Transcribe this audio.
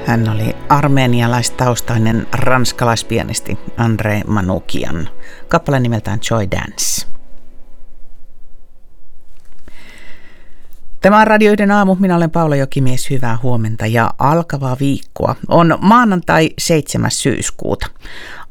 Hän oli armenialaistaustainen ranskalaispianisti André Manoukian. Kappale nimeltään Joy Dance. Tämä on Radio 1 aamu. Minä olen Paula Jokimies. Hyvää huomenta ja alkavaa viikkoa. On maanantai 7. syyskuuta.